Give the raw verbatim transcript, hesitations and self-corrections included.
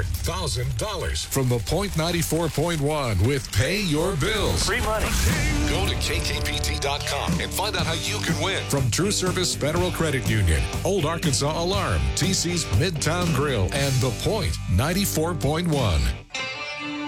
hundred thousand dollars from the Point ninety-four point one with Pay Your Bills. Free money. Go to K K P T dot com and find out how you can win. From True Service Federal Credit Union, Old Arkansas Alarm, T C's Midtown Grill, and the Point ninety-four point one.